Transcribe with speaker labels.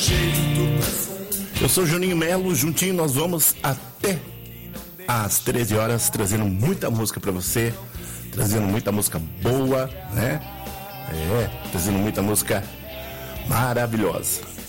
Speaker 1: Eu sou Juninho Melo, juntinho nós vamos até às 13 horas, trazendo muita música pra você, trazendo muita música boa, né? Trazendo muita música maravilhosa.